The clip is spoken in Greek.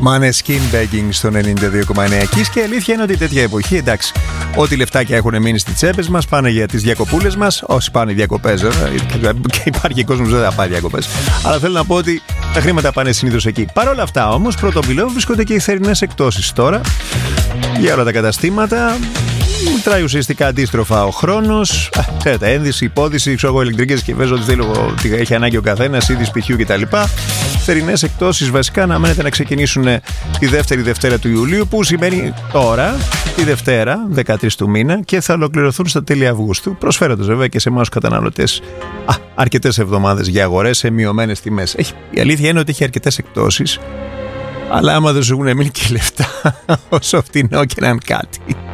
Maneskin begging στο 92,9. Και η αλήθεια είναι ότι τέτοια εποχή, εντάξει, ό,τι λεφτάκια έχουν μείνει στις τσέπες μας πάνε για τις διακοπούλες μας. Όσοι πάνε διακοπές, και υπάρχει κόσμος που δεν θα πάει διακοπές. Αλλά θέλω να πω ότι τα χρήματα πάνε συνήθως εκεί. Παρ' όλα αυτά όμως, πρωτοπυλό βρίσκονται και οι θερινές εκτόσεις τώρα για όλα τα καταστήματα. Τράει ουσιαστικά αντίστροφα ο χρόνος. Ξέρετε, ένδυση, υπόδυση, ηλεκτρικές συσκευές, ό,τι θέλει, ότι έχει ανάγκη ο καθένας, είδη σπιτιού κτλ. Θερινές εκτόσεις βασικά αναμένεται να ξεκινήσουν τη δεύτερη Δευτέρα του Ιουλίου, που σημαίνει τώρα τη Δευτέρα, 13 του μήνα, και θα ολοκληρωθούν στα τέλη Αυγούστου, προσφέροντας βέβαια και σε εμάς τους καταναλωτές αρκετές εβδομάδες για αγορές σε μειωμένες τιμές. Η αλήθεια είναι ότι έχει αρκετές εκτόσεις, αλλά άμα δεν σου έχουν μείνει και λεφτά, όσο φτηνό και να είναι κάτι,